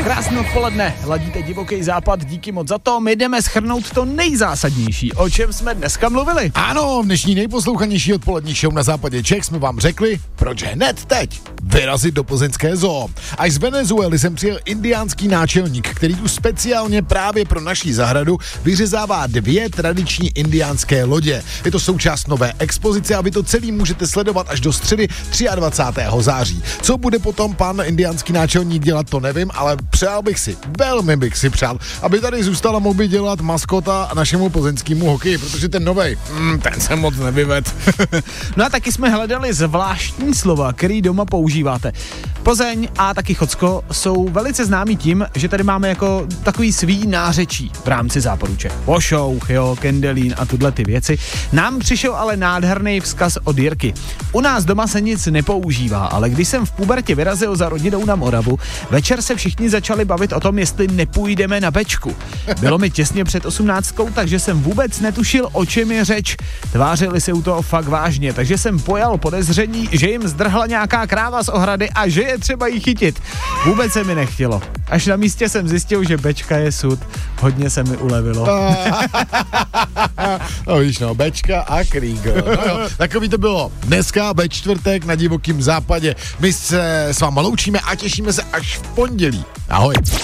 Krásné odpoledne, ladíte Divoký západ, díky moc za to. My jdeme shrnout to nejzásadnější, o čem jsme dneska mluvili. Ano, v dnešní nejposlouchanější odpolední show na západě Čech jsme vám řekli, proč hned teď vyrazit do plzeňské zoo. Až z Venezuely sem přijel indiánský náčelník, který tu speciálně právě pro naší zahradu vyřezává 2 tradiční indiánské lodě. Je to součást nové expozice a vy to celý můžete sledovat až do středy 23. září. Co bude potom pan indiánský náčelník dělat, to nevím, ale velmi bych si přál, aby tady zůstala mohl dělat maskota našemu plzeňskému hokeji, protože ten novej, ten se moc nevyved. No a taky jsme hledali zvláštní slova, který doma používáte. Plzeň a taky Chocko jsou velice známí tím, že tady máme jako takový svý nářečí v rámci západu Čech. Vošouch, jo, Kendelín a tuhle ty věci. Nám přišel ale nádherný vzkaz od Jirky. U nás doma se nic nepoužívá, ale když jsem v pubertě vyrazil za rodinou na Moravu, večer se všichni začali bavit o tom, jestli nepůjdeme na Bečku. Bylo mi těsně před 18, takže jsem vůbec netušil, o čem je řeč. Tvářili se u toho fakt vážně, takže jsem pojal podezření, že jim zdrhla nějaká kráva z ohrady a že je třeba jí chytit. Vůbec se mi nechtělo. Až na místě jsem zjistil, že Bečka je sud. Hodně se mi ulevilo. No víš no, Bečka a Kriegel. No jo, takový to bylo dneska ve čtvrtek na Divokým západě. My se s váma loučíme a těšíme se až v pondělí. Ahoj.